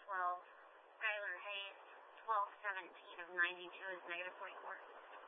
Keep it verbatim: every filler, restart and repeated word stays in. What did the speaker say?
twelve. Skylar Hayes, twelve seventeen of ninety-two is negative point four.